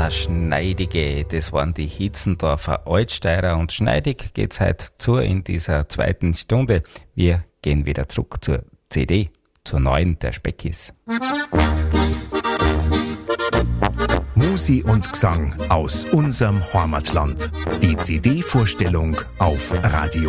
Eine Schneidige, das waren die Hitzendorfer Altsteirer und schneidig geht's heute zu in dieser zweiten Stunde. Wir gehen wieder zurück zur CD, zur neuen der Speckis. Musi und Gesang aus unserem Heimatland. Die CD-Vorstellung auf Radio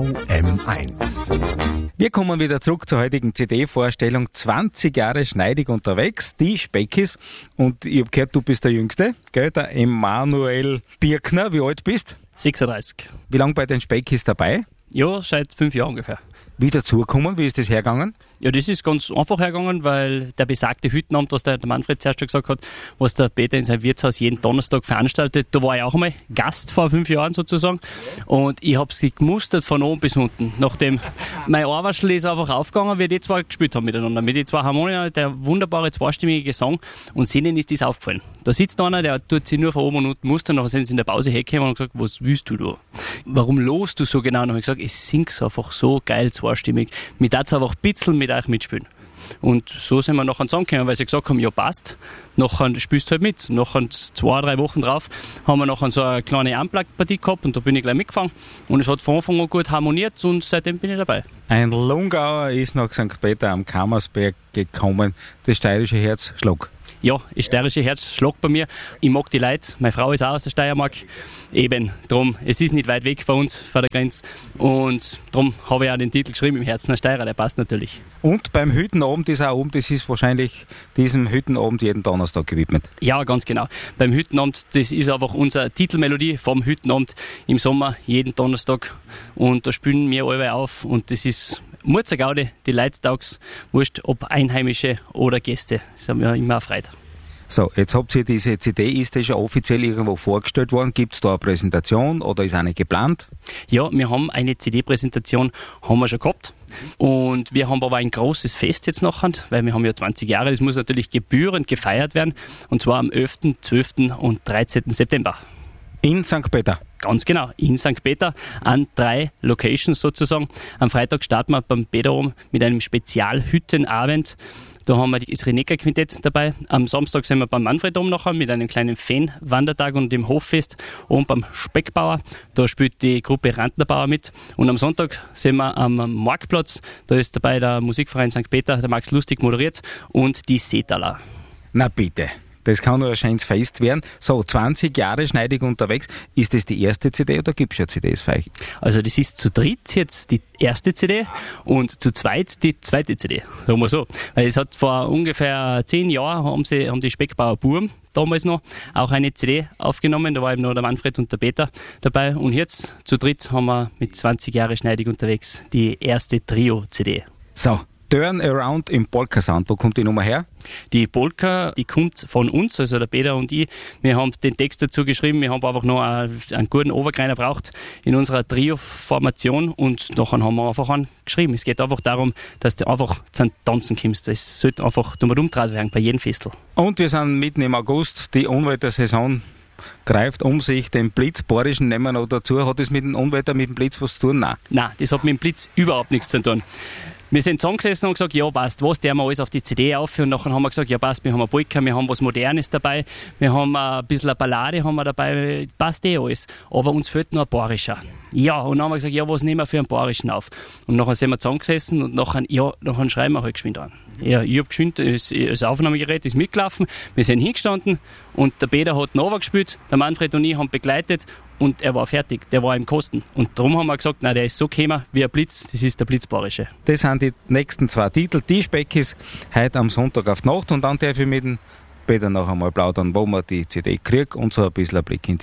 VM1. Wir kommen wieder zurück zur heutigen CD-Vorstellung. 20 Jahre schneidig unterwegs, die Speckis. Und ich habe gehört, du bist der Jüngste, gell? Der Emanuel Birkner. Wie alt bist? 36. Wie lange bei den Speckis dabei? Ja, seit 5 Jahren ungefähr. Wie dazugekommen? Wie ist das hergegangen? Ja, das ist ganz einfach hergegangen, weil der besagte Hüttenamt, was der Manfred zuerst schon gesagt hat, was der Peter in seinem Wirtshaus jeden Donnerstag veranstaltet, da war ich auch einmal Gast vor 5 Jahren sozusagen. Und ich habe sie gemustert von oben bis unten. Nachdem mein Ohrwaschel ist einfach aufgegangen, wie die zwei gespielt haben miteinander. Mit den zwei Harmonien, der wunderbare zweistimmige Gesang. Und ihnen ist das aufgefallen. Da sitzt einer, der tut sich nur von oben und unten mustern, nachher sind sie in der Pause hergekommen und gesagt, was willst du da? Warum lost du so genau? Und dann habe ich gesagt, ich sing's einfach so geil zweistimmig. Mir darf es einfach ein bisschen mit euch mitspielen. Und so sind wir nachher zusammengekommen, weil sie gesagt haben, ja passt, nachher spielst du halt mit. Nachher 2-3 Wochen drauf haben wir nachher so eine kleine Unplugged-Partie gehabt und da bin ich gleich mitgefangen. Und es hat von Anfang an gut harmoniert und seitdem bin ich dabei. Ein Lungauer ist nach St. Peter am Kammersberg gekommen. Das steirische Herz schlug. Ja, das steirische Herz schlägt bei mir. Ich mag die Leute. Meine Frau ist auch aus der Steiermark. Eben, drum, es ist nicht weit weg von uns, von der Grenze. Und darum habe ich auch den Titel geschrieben, im Herzen der Steirer, der passt natürlich. Und beim Hüttenabend ist auch oben, das ist wahrscheinlich diesem Hüttenabend jeden Donnerstag gewidmet. Ja, ganz genau. Beim Hüttenabend, das ist einfach unsere Titelmelodie vom Hüttenabend im Sommer, jeden Donnerstag. Und da spielen wir alle auf und das ist Murzergaude, die Leute taug's, wurscht, ob Einheimische oder Gäste. Das haben wir immer erfreut. So, jetzt habt ihr diese CD, ist die schon offiziell irgendwo vorgestellt worden? Gibt es da eine Präsentation oder ist eine geplant? Ja, wir haben eine CD-Präsentation, haben wir schon gehabt. Und wir haben aber ein großes Fest jetzt nachher, weil wir haben ja 20 Jahre, das muss natürlich gebührend gefeiert werden. Und zwar am 11., 12. und 13. September. In St. Peter? Ganz genau, in St. Peter an 3 Locations sozusagen. Am Freitag starten wir beim Peterum mit einem Spezialhüttenabend. Da haben wir das Reneka-Quintett dabei. Am Samstag sind wir beim Manfred Dom nachher mit einem kleinen Fan-Wandertag und dem Hoffest. Und beim Speckbauer, da spielt die Gruppe Rantnerbauer mit. Und am Sonntag sind wir am Marktplatz. Da ist dabei der Musikverein St. Peter, der Max Lustig moderiert und die Seetaler. Na bitte. Das kann nur ein schönes Fest werden. So, 20 Jahre schneidig unterwegs. Ist das die erste CD oder gibt es schon CDs für euch? Also das ist zu dritt jetzt die erste CD und zu zweit die zweite CD. Sagen wir so. Weil es hat vor ungefähr 10 Jahren haben die Speckbauer Burm damals noch auch eine CD aufgenommen. Da war eben noch der Manfred und der Peter dabei. Und jetzt zu dritt haben wir mit 20 Jahre schneidig unterwegs die erste Trio-CD. So. Turn Around im Polka-Sound. Wo kommt die Nummer her? Die Polka, die kommt von uns, also der Peter und ich. Wir haben den Text dazu geschrieben, wir haben einfach noch einen guten Overgreiner braucht in unserer Trio-Formation und nachher haben wir einfach einen geschrieben. Es geht einfach darum, dass du einfach zum Tanzen kommst. Es sollte einfach umgedreht werden bei jedem Festel. Und wir sind mitten im August, die Unwettersaison greift um sich, den Blitz, Bayerischen nehmen wir noch dazu. Hat das mit dem Unwetter, mit dem Blitz was zu tun? Nein, das hat mit dem Blitz überhaupt nichts zu tun. Wir sind zusammengesessen und gesagt, ja passt, was tun wir alles auf die CD auf? Und nachher haben wir gesagt, ja passt, wir haben eine Polka, wir haben was Modernes dabei, wir haben ein bisschen eine Ballade haben wir dabei, passt alles. Aber uns fehlt noch ein Bayerischer. Ja, und dann haben wir gesagt, ja, was nehmen wir für einen Bayerischen auf? Und nachher sind wir zusammengesessen und nachher schreiben wir halt geschwind an. Ja, ich habe geschwind, das Aufnahmegerät ist mitgelaufen, wir sind hingestanden und der Peter hat Nova gespielt, der Manfred und ich haben begleitet und er war fertig, der war im Kosten. Und darum haben wir gesagt, nein, der ist so gekommen wie ein Blitz, das ist der Blitzbayerische. Das sind die nächsten 2 Titel, die Speckis, heute am Sonntag auf die Nacht und dann darf ich mit dem Peter noch einmal plaudern, wo man die CD kriegt und so ein bisschen ein Blick in die